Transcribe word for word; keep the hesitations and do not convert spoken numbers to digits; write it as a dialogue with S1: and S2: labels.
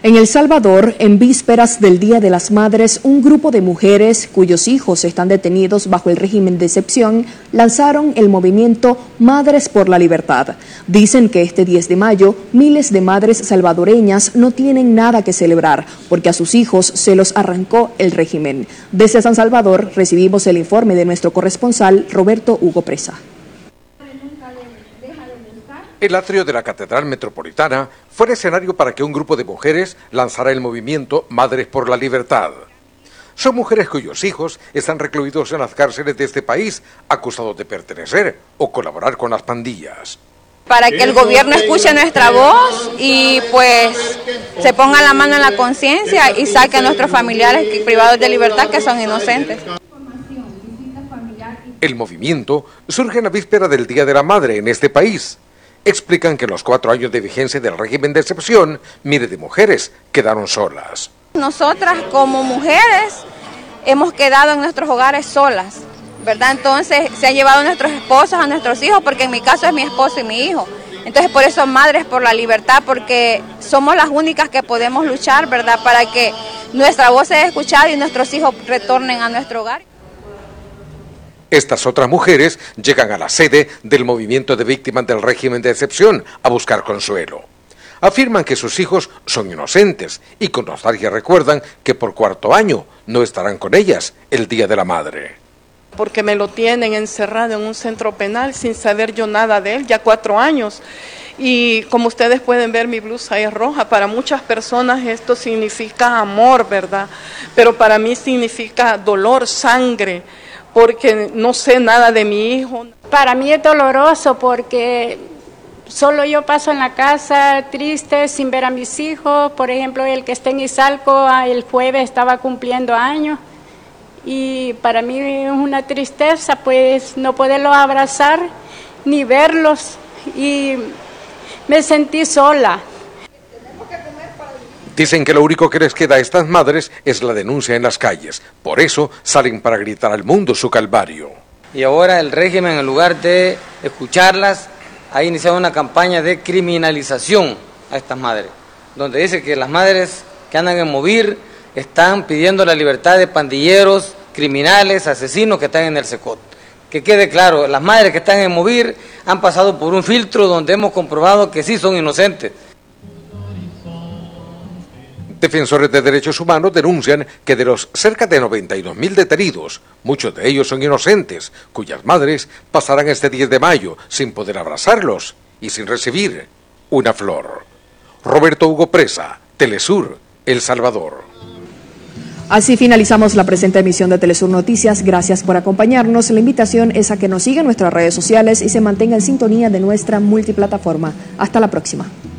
S1: En El Salvador, en vísperas del Día de las Madres, un grupo de mujeres cuyos hijos están detenidos bajo el régimen de excepción lanzaron el movimiento Madres por la Libertad. Dicen que este diez de mayo, miles de madres salvadoreñas no tienen nada que celebrar porque a sus hijos se los arrancó el régimen. Desde San Salvador recibimos el informe de nuestro corresponsal Roberto Hugo Presa.
S2: El atrio de la Catedral Metropolitana fue el escenario para que un grupo de mujeres lanzara el movimiento Madres por la Libertad. Son mujeres cuyos hijos están recluidos en las cárceles de este país, acusados de pertenecer o colaborar con las pandillas.
S3: Para que el gobierno escuche nuestra voz y pues se ponga la mano en la conciencia y saque a nuestros familiares privados de libertad que son inocentes.
S2: El movimiento surge en la víspera del Día de la Madre en este país. Explican que en los cuatro años de vigencia del régimen de excepción, miles de mujeres quedaron solas.
S3: Nosotras como mujeres hemos quedado en nuestros hogares solas, ¿verdad? Entonces se han llevado a nuestros esposos, a nuestros hijos, porque en mi caso es mi esposo y mi hijo. Entonces por eso Madres por la Libertad, porque somos las únicas que podemos luchar, ¿verdad? Para que nuestra voz sea escuchada y nuestros hijos retornen a nuestro hogar.
S2: Estas otras mujeres llegan a la sede del movimiento de víctimas del régimen de excepción a buscar consuelo. Afirman que sus hijos son inocentes y con nostalgia recuerdan que por cuarto año no estarán con ellas el Día de la Madre.
S4: Porque me lo tienen encerrado en un centro penal sin saber yo nada de él, ya cuatro años. Y como ustedes pueden ver, mi blusa es roja. Para muchas personas esto significa amor, ¿verdad? Pero para mí significa dolor, sangre, porque no sé nada de mi hijo.
S5: Para mí es doloroso porque solo yo paso en la casa triste sin ver a mis hijos. Por ejemplo, el que está en Izalco el jueves estaba cumpliendo años y para mí es una tristeza pues no poderlos abrazar ni verlos y me sentí sola.
S2: Dicen que lo único que les queda a estas madres es la denuncia en las calles. Por eso salen para gritar al mundo su calvario.
S6: Y ahora el régimen, en lugar de escucharlas, ha iniciado una campaña de criminalización a estas madres, donde dice que las madres que andan en Movir están pidiendo la libertad de pandilleros, criminales, asesinos que están en el SECOT. Que quede claro, las madres que están en Movir han pasado por un filtro donde hemos comprobado que sí son inocentes.
S2: Defensores de derechos humanos denuncian que de los cerca de noventa y dos mil detenidos, muchos de ellos son inocentes, cuyas madres pasarán este diez de mayo sin poder abrazarlos y sin recibir una flor. Roberto Hugo Presa, Telesur, El Salvador.
S1: Así finalizamos la presente emisión de Telesur Noticias. Gracias por acompañarnos. La invitación es a que nos siga en nuestras redes sociales y se mantenga en sintonía de nuestra multiplataforma. Hasta la próxima.